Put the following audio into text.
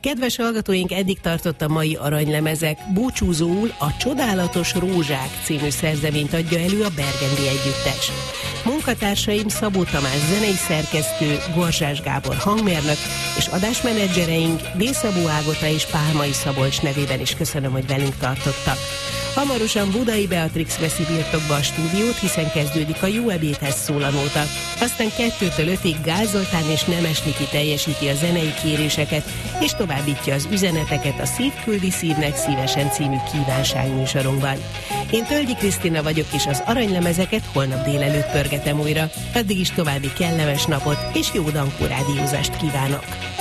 Kedves hallgatóink, eddig tartott a mai aranylemezek. Búcsúzóul a Csodálatos Rózsák című szerzeményt adja elő a Bergendi Együttes. Munkatársaim Szabó Tamás zenei szerkesztő, Gorzsás Gábor hangmérnök, és adásmenedzsereink Bészabó Ágota és Pálmai Szabolcs nevében is köszönöm, hogy velünk tartottak. Hamarosan Budai Beatrix veszi birtokba a stúdiót, hiszen kezdődik a Jó ebédhez szólanóta. Aztán 2-től 5-ig Gál Zoltán és Nemes Niki teljesíti a zenei kéréseket, és továbbítja az üzeneteket a Szív küldi szívnek szívesen című kívánságműsorunkban. Én Tölgyi Krisztina vagyok, és az aranylemezeket holnap délelőtt pörgetem újra. Addig is további kellemes napot és jó dankó rádiózást kívánok!